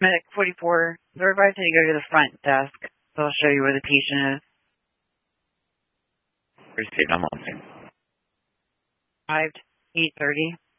Medic 44, they're advised to go to the front desk. They'll show you where the patient is. Received, I'm on scene. 5 8:30.